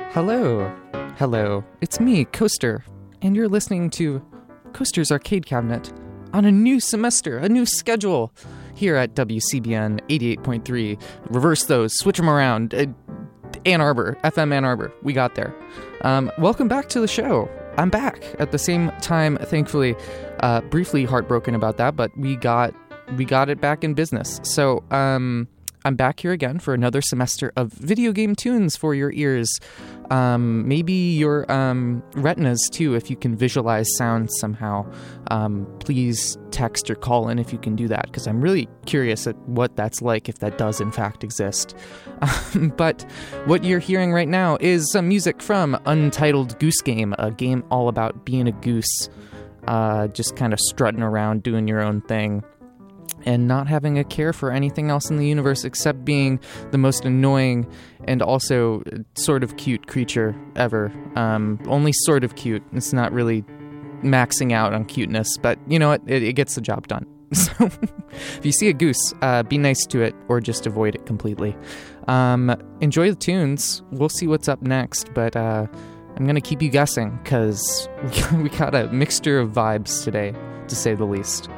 Hello. Hello. It's me, Coaster, and you're listening to Coaster's Arcade Cabinet on a new semester, a new schedule here at WCBN 88.3. Reverse those, switch them around. Ann Arbor, FM Ann Arbor. We got there. Welcome back to the show. I'm back at the same time, thankfully. Briefly heartbroken about that, but we got it back in business. So, I'm back here again for another semester of video game tunes for your ears. Maybe your retinas too, if you can visualize sound somehow. Please text or call in if you can do that, because I'm really curious at what that's like, if that does in fact exist. But what you're hearing right now is some music from Untitled Goose Game, a game all about being a goose, just kind of strutting around doing your own thing, and not having a care for anything else in the universe except being the most annoying and also sort of cute creature ever. Only sort of cute. It's not really maxing out on cuteness, but you know what? It gets the job done. So if you see a goose, be nice to it or just avoid it completely. Enjoy the tunes. We'll see what's up next, but I'm going to keep you guessing because we got a mixture of vibes today, to say the least.